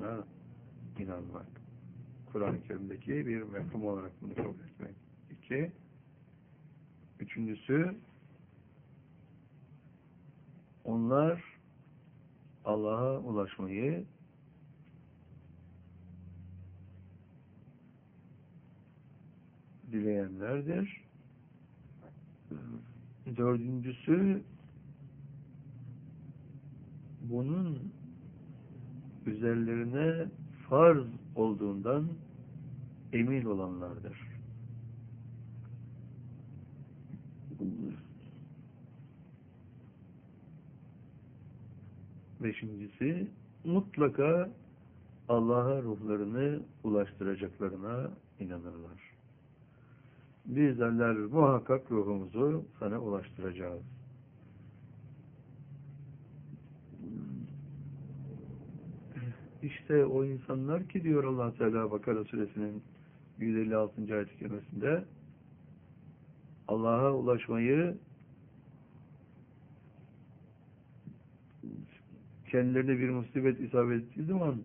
olacağına inanmak. Kur'an-ı Kerim'deki bir mefhum olarak bunu kabul etmek. Üçüncüsü, onlar Allah'a ulaşmayı dileyenlerdir. Dördüncüsü, bunun üzerlerine farz olduğundan emin olanlardır. Beşincisi, mutlaka Allah'a ruhlarını ulaştıracaklarına inanırlar. Bizler muhakkak ruhumuzu sana ulaştıracağız. İşte o insanlar ki diyor Allah Teala Bakara suresinin 156. ayet-i kerimesinde, Allah'a ulaşmayı kendilerine bir musibet isabet ettiği zaman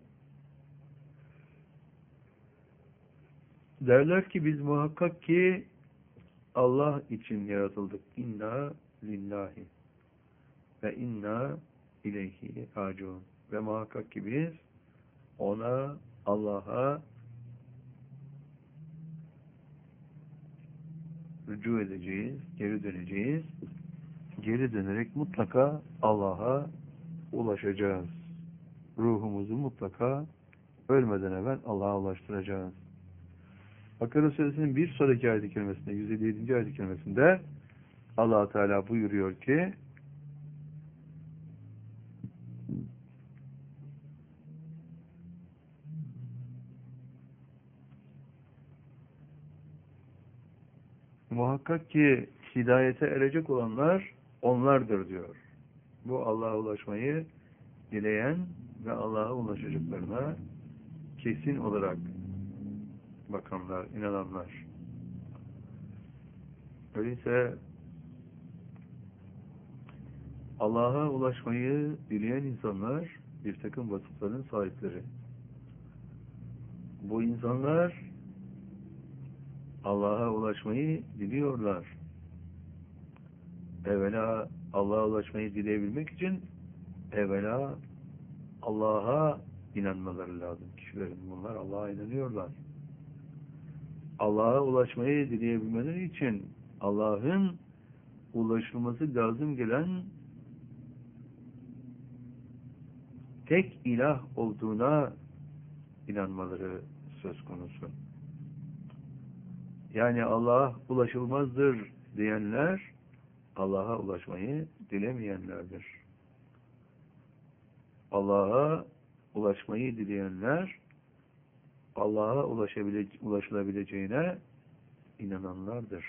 derler ki biz muhakkak ki Allah için yaratıldık. İnna lillahi ve inna ileyhi raciun. Ve muhakkak ki biz ona, Allah'a rücu edeceğiz, geri döneceğiz. Geri dönerek mutlaka Allah'a ulaşacağız. Ruhumuzu mutlaka ölmeden evvel Allah'a ulaştıracağız. Bakara suresinin bir sonraki ayet-i kerimesinde, 157. ayet-i kerimesinde Allah Teala buyuruyor ki, muhakkak ki hidayete erecek olanlar onlardır diyor. Bu Allah'a ulaşmayı dileyen ve Allah'a ulaşacaklarına kesin olarak bakanlar, inananlar. Öyleyse Allah'a ulaşmayı dileyen insanlar bir takım vasıfların sahipleri. Bu insanlar Allah'a ulaşmayı diliyorlar. Evvela Allah'a ulaşmayı dileyebilmek için evvela Allah'a inanmaları lazım kişilerin. Bunlar Allah'a inanıyorlar. Allah'a ulaşmayı dileyebilmeleri için Allah'ın ulaşılması lazım gelen tek ilah olduğuna inanmaları söz konusu. Yani Allah ulaşılmazdır diyenler Allah'a ulaşmayı dilemeyenlerdir. Allah'a ulaşmayı dileyenler Allah'a ulaşılabileceğine inananlardır.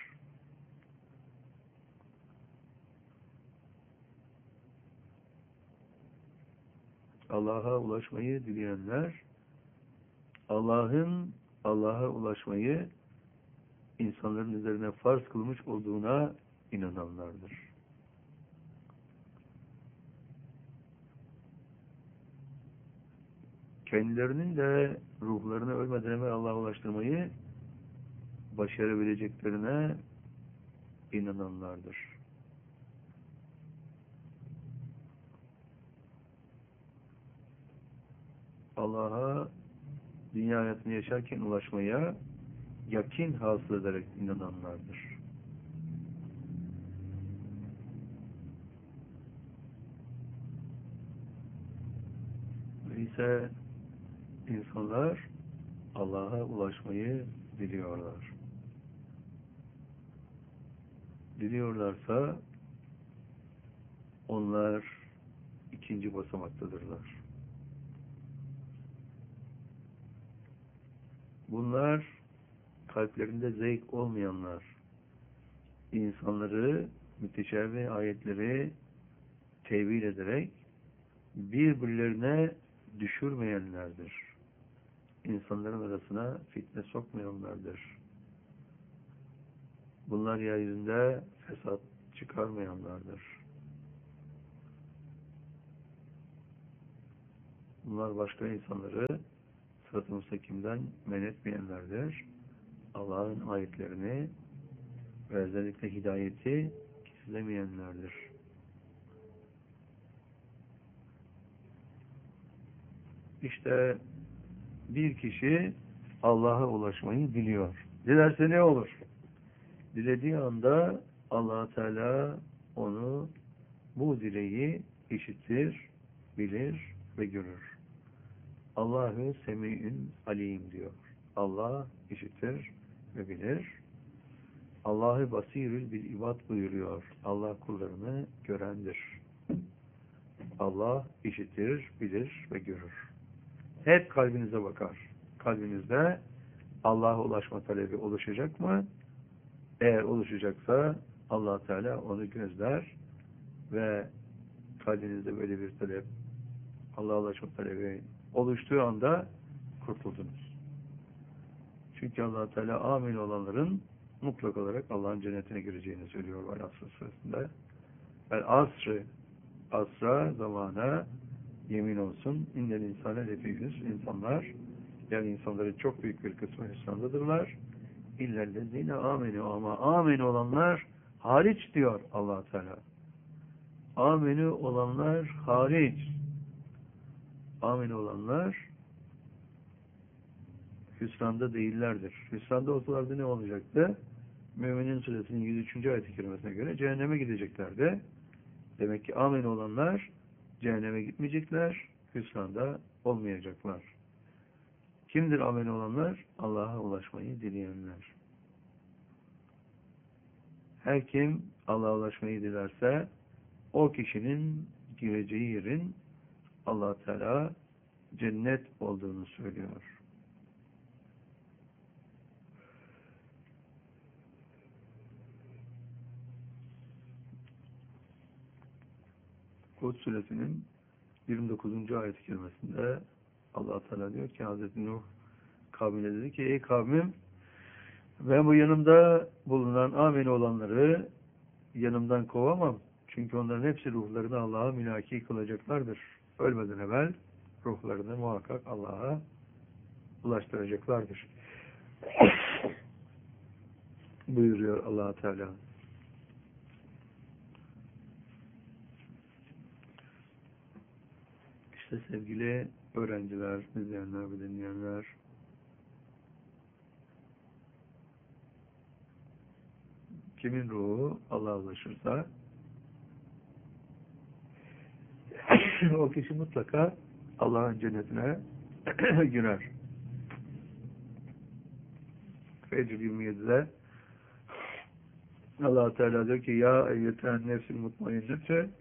Allah'a ulaşmayı dileyenler Allah'ın Allah'a ulaşmayı insanların üzerine farz kılmış olduğuna inananlardır. Kendilerinin de ruhlarını ölmeden evvel Allah'a ulaştırmayı başarabileceklerine inananlardır. Allah'a dünya hayatını yaşarken ulaşmaya yakin hasıl ederek inananlardır. İşte insanlar Allah'a ulaşmayı diliyorlar. Diliyorlarsa onlar ikinci basamaktadırlar. Bunlar kalplerinde zevk olmayanlar, insanları müteşabih ayetleri tevil ederek birbirlerine düşürmeyenlerdir. İnsanların arasına fitne sokmayanlardır. Bunlar yeryüzünde fesat çıkarmayanlardır. Bunlar başka insanları sırat-ı müstakimden men etmeyenlerdir. Allah'ın ayetlerini ve özellikle hidayeti gizlemeyenlerdir. İşte bir kişi Allah'a ulaşmayı diliyor. Dilerse ne olur? Dilediği anda Allah Teala onu bu dileği işitir, bilir ve görür. Allahu Semi'ün Alim diyor. Allah işitir ve bilir. Allahu Basirül bil ibad buyuruyor. Allah kullarını görendir. Allah işitir, bilir ve görür. Hep kalbinize bakar. Kalbinizde Allah'a ulaşma talebi oluşacak mı? Eğer oluşacaksa Allah Teala onu gözler ve kalbinizde böyle bir talep, Allah'a ulaşma talebi oluştuğu anda kurtuldunuz. Çünkü Allah Teala amin olanların mutlak olarak Allah'ın cennetine gireceğini söylüyor Vel-Asr suresinde. Asra zamana yemin olsun. İnnel insane lefî insanlar, yani insanların çok büyük bir kısmı hüsrandadırlar. İllellezine amenu, ama amin olanlar hariç diyor Allah Teala. Aminu olanlar hariç. Amin olanlar hüsranda değillerdir. Hüsranda olsalardı ne olacaktı? Müminin suresinin 103. ayet-i kerimesine göre cehenneme gideceklerdi. Demek ki amin olanlar cehenneme gitmeyecekler, hüsranda olmayacaklar. Kimdir amin olanlar? Allah'a ulaşmayı dileyenler. Her kim Allah'a ulaşmayı dilerse o kişinin gireceği yerin Allah Teala cennet olduğunu söylüyor. Hud suresinin 29. ayet-i kerimesinde Allah Teala diyor ki Hazreti Nuh kavmine dedi ki ey kavmim, ben bu yanımda bulunan amin olanları yanımdan kovamam. Çünkü onların hepsi ruhlarını Allah'a mülaki kılacaklardır. Ölmeden evvel ruhlarını muhakkak Allah'a ulaştıracaklardır. Buyuruyor Allah Teala. İşte sevgili öğrenciler, izleyenler ve dinleyenler, kimin ruhu Allah'a ulaşırsa o kişi mutlaka Allah'ın cennetine girer. Fecr 27'de Allah Teala diyor ki ya eyyeten nefsil mutmainnete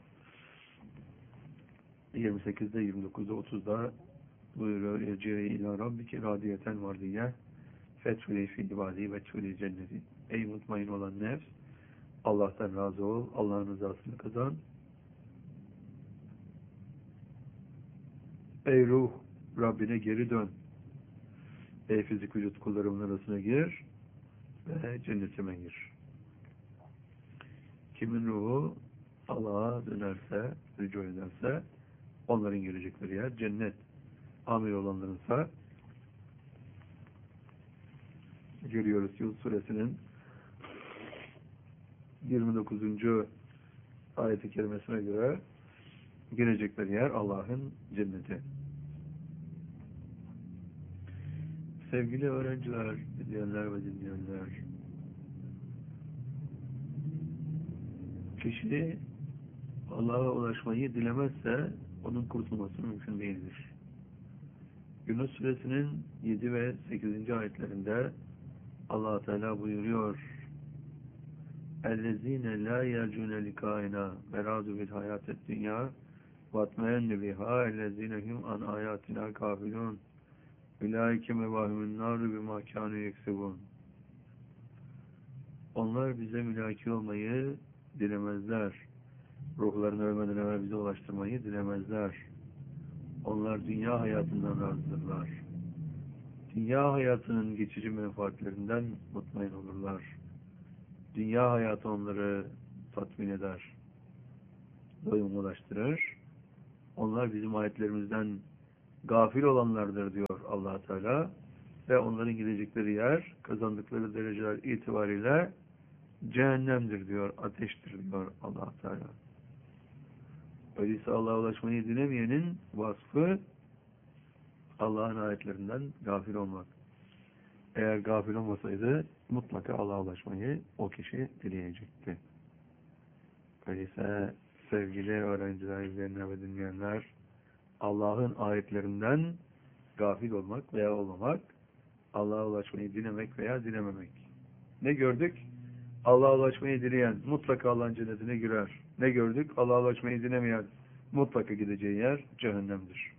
28'de 29'da 30'da buyuruyor irci'i ila rabbike radiyeten vardiye fethuli fi ibadi ve tuli cenneti. Ey mutmain olan nefs, Allah'tan razı ol, Allah'ın rızasını kazan. Ey ruh, Rabbine geri dön. Ey fizik vücut kullarımın arasına gir ve cennetime gir. Kimin ruhu Allah'a dönerse, rücu ederse onların girecekleri yer cennet. Amir olanlarınsa görüyoruz Yunus suresinin 29. ayet-i kerimesine göre girecekleri yer Allah'ın cenneti. Sevgili öğrenciler, izleyenler ve dinleyenler, kişi Allah'a ulaşmayı dilemezse onun kurtulması mümkün değildir. Yunus suresinin 7 ve 8. ayetlerinde Allah Teala buyuruyor: "Ellezine la yercune likaina meradu bil hayated dünya vatmeennu biha ellezine hum an ayatina gafilun ulaike mevahumun naru bima kanu yeksebun." Onlar bize mülaki olmayı dilemezler. Ruhlarını ölmeden evvel bize ulaştırmayı dilemezler. Onlar dünya hayatından razıdırlar. Dünya hayatının geçici menfaatlerinden mutmain olurlar. Dünya hayatı onları tatmin eder. Doyum ulaştırır. Onlar bizim ayetlerimizden gafil olanlardır diyor Allah Teala. Ve onların gidecekleri yer, kazandıkları dereceler itibariyle cehennemdir diyor, ateştir diyor Allah Teala. Öyleyse Allah'a ulaşmayı dilemeyenin vasfı Allah'ın ayetlerinden gafil olmak. Eğer gafil olmasaydı mutlaka Allah'a ulaşmayı o kişi dileyecekti. Öyleyse sevgili öğrenciler, izleyenler ve dinleyenler, Allah'ın ayetlerinden gafil olmak veya olmamak, Allah'a ulaşmayı dilemek veya dilememek. Ne gördük? Allah'a ulaşmayı dileyen mutlaka Allah'ın cennetine girer. Ne gördük? Allah'a ulaşmayı dilemeyen mutlaka gideceği yer cehennemdir.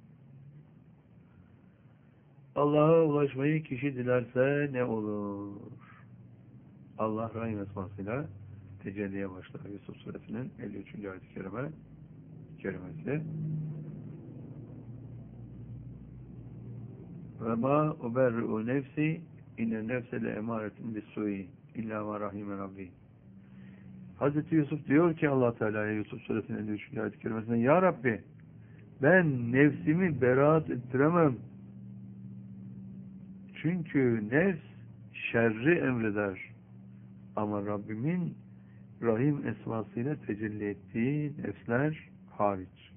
Allah'a ulaşmayı kişi dilerse ne olur? Allah Rahim esmasıyla tecelliye başlar. Yusuf suresinin 53. ayet-i kerimesi. Ve ma uberri'u nefsi inne nefse le emaretin bis-su'i illa ma rahime rabbi. Hazreti Yusuf diyor ki Allah Teala'ya Yusuf suresinin 53. ayet-i kerimesinde, Ya Rabbi, ben nefsimi beraat ettiremem. Çünkü nefs şerri emreder. Ama Rabbimin Rahim esmasıyla tecelli ettiği nefsler hariç.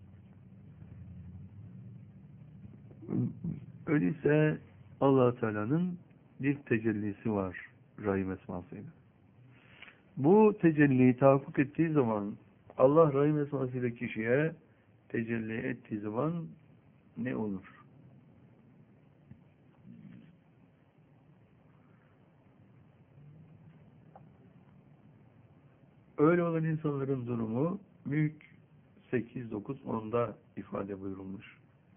Öyleyse Allah Teala'nın bir tecellisi var Rahim esmasıyla. Bu tecelliyi tahakkuk ettiği zaman, Allah Rahim esmasıyla kişiye tecelli ettiği zaman ne olur? Öyle olan insanların durumu Mülk 8-9-10'da ifade buyurulmuş.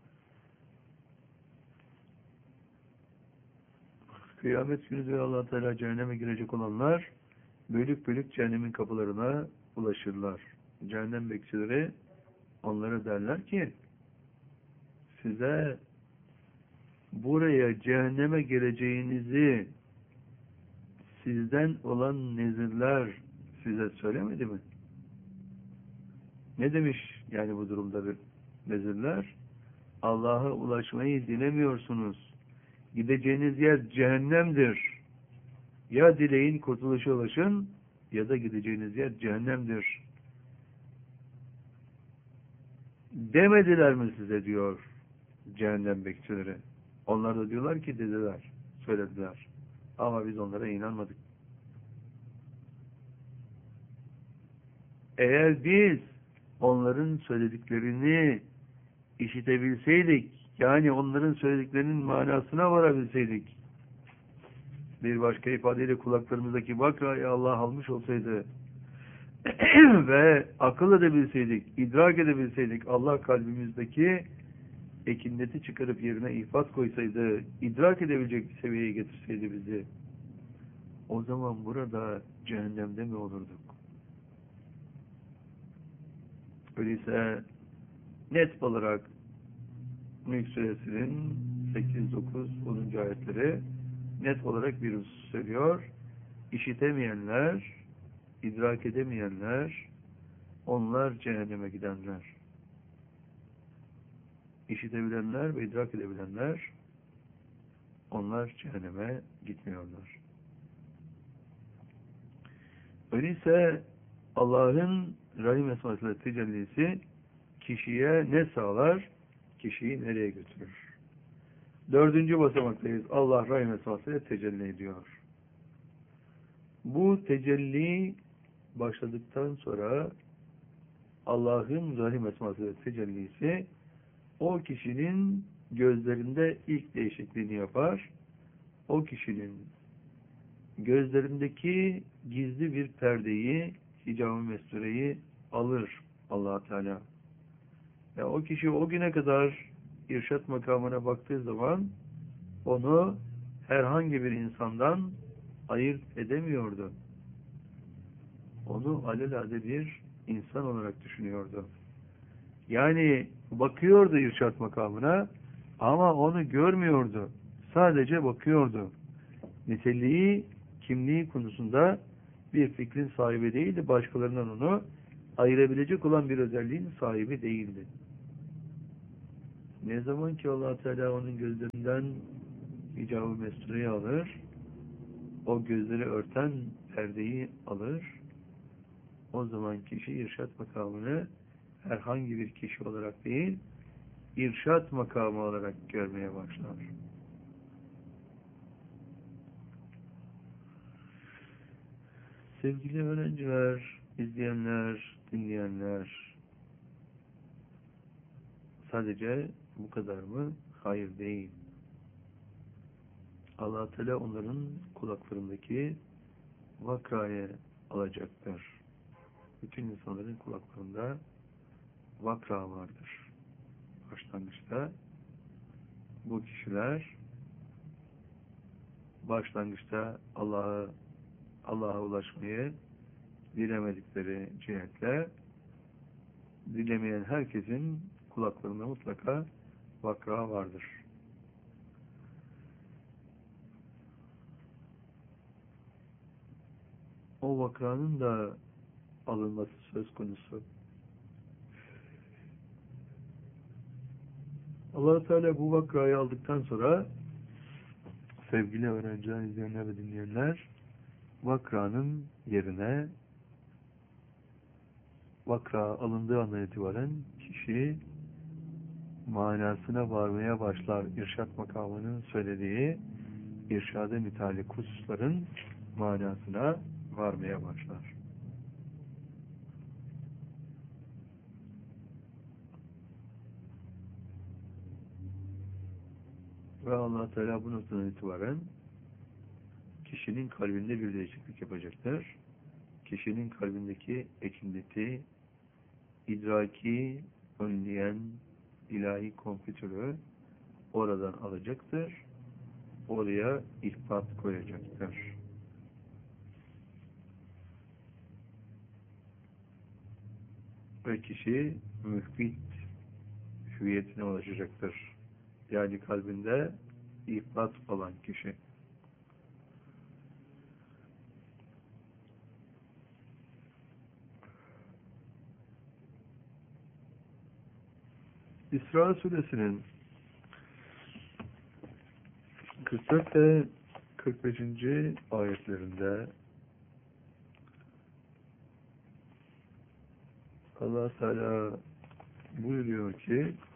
Kıyamet günü diyor Allah Teala, cehenneme girecek olanlar bölük bölük cehennemin kapılarına ulaşırlar. Cehennem bekçileri onlara derler ki, size buraya cehenneme geleceğinizi sizden olan nezirler size söylemedi mi? Ne demiş yani bu durumda bir nezirler? Allah'a ulaşmayı dilemiyorsunuz. Gideceğiniz yer cehennemdir. Ya dileyin kurtuluşa ulaşın ya da gideceğiniz yer cehennemdir. Demediler mi size diyor cehennem bekçileri. Onlar da diyorlar ki dediler, söylediler. Ama biz onlara inanmadık. Eğer biz onların söylediklerini işitebilseydik, yani onların söylediklerinin manasına varabilseydik, bir başka ifadeyle kulaklarımızdaki bakrayı Allah almış olsaydı ve akıl edebilseydik, idrak edebilseydik, Allah kalbimizdeki ekinleti çıkarıp yerine ifat koysaydı, idrak edebilecek bir seviyeye getirseydi bizi, o zaman burada cehennemde mi olurduk? Öyleyse net olarak Mülk Suresinin 8, 9, 10. ayetleri net olarak bir husus söylüyor. İşitemeyenler, idrak edemeyenler, onlar cehenneme gidenler. İşitebilenler ve idrak edebilenler, onlar cehenneme gitmiyorlar. Öyleyse Allah'ın Rahim esmasıyla tecellisi kişiye ne sağlar? Kişiyi nereye götürür? 4. basamaktayız. Allah Rahim esmasıyla tecelli ediyor. Bu tecelli başladıktan sonra Allah'ın Rahim esmasıyla tecellisi o kişinin gözlerinde ilk değişikliğini yapar. O kişinin gözlerindeki gizli bir perdeyi, hicab-ı mestureyi alır Allah Teala. Ve o kişi o güne kadar irşat makamına baktığı zaman onu herhangi bir insandan ayırt edemiyordu. Onu alelade bir insan olarak düşünüyordu. Yani bakıyordu irşat makamına ama onu görmüyordu. Sadece bakıyordu. Niteliği, kimliği konusunda bir fikrin sahibi değildi. Başkalarından onu ayırabilecek olan bir özelliğin sahibi değildi. Ne zaman ki Allah Teala onun gözlerinden hicab-ı mestureyi alır, o gözleri örten perdeyi alır, o zaman kişi irşat makamını herhangi bir kişi olarak değil, irşat makamı olarak görmeye başlar. Sevgili öğrenciler, izleyenler, dinleyenler, sadece bu kadar mı? Hayır, değil. Allah Teala onların kulaklarındaki vakrayı alacaktır. Bütün insanların kulaklarında vakra vardır. Başlangıçta bu kişiler Allah'a ulaşmayı dilemedikleri cihetle dilemeyen herkesin kulaklarında mutlaka vakra vardır. O vakranın da alınması söz konusu. Allah Teala bu vakrayı aldıktan sonra sevgili öğrenciler, izleyenler ve dinleyenler, vakranın yerine vakra alındığı andan itibaren kişi manasına varmaya başlar. İrşad makamının söylediği irşad-ı müteallik hususların manasına varmaya başlar. Ve Allah Teala bu noktadan itibaren kişinin kalbinde bir değişiklik yapacaktır. Kişinin kalbindeki ekindeti, idraki önleyen ilahi kompütörü oradan alacaktır. Oraya ihbat koyacaktır. Ve kişi mühbit hüviyetine ulaşacaktır. Yani kalbinde ihbat olan kişi. İsra suresinin 44 ve 45. ayetlerinde Allah Teala buyuruyor ki